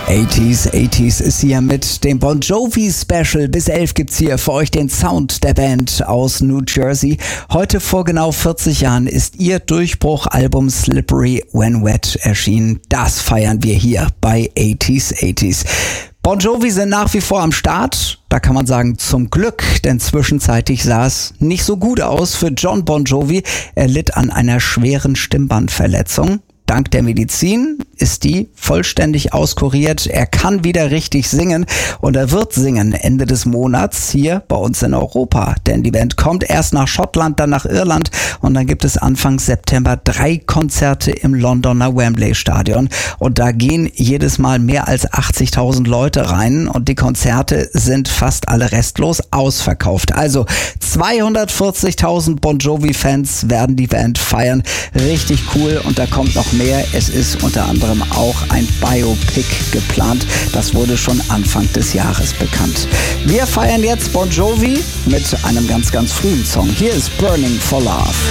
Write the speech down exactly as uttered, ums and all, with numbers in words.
achtziger, achtziger ist hier mit dem Bon Jovi Special. Bis elf gibt's hier für euch den Sound der Band aus New Jersey. Heute vor genau vierzig Jahren ist ihr Durchbruchalbum Slippery When Wet erschienen. Das feiern wir hier bei achtziger, achtziger. Bon Jovi sind nach wie vor am Start. Da kann man sagen, zum Glück, denn zwischenzeitlich sah es nicht so gut aus für Jon Bon Jovi. Er litt an einer schweren Stimmbandverletzung. Dank der Medizin ist die vollständig auskuriert. Er kann wieder richtig singen und er wird singen Ende des Monats hier bei uns in Europa. Denn die Band kommt erst nach Schottland, dann nach Irland und dann gibt es Anfang September drei Konzerte im Londoner Wembley Stadion. Und da gehen jedes Mal mehr als achtzigtausend Leute rein und die Konzerte sind fast alle restlos ausverkauft. Also zweihundertvierzigtausend Bon Jovi-Fans werden die Band feiern. Richtig cool und da kommt noch mehr. Es ist unter anderem auch ein Biopic geplant. Das wurde schon Anfang des Jahres bekannt. Wir feiern jetzt Bon Jovi mit einem ganz, ganz frühen Song. Hier ist Burning for Love.